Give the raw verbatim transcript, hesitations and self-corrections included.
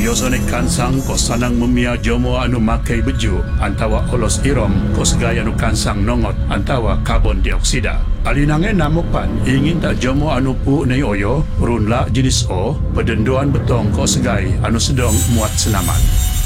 Biasanya kansang ko sanang memia jomo anu makai beju antawa olos irom ko segaya anu kansang nongot antawa karbon dioksida. Alinange namupan ingin tak jomo anu pu nei oyo runla jenis O pedenduan betong ko segai anu sedang muat senaman.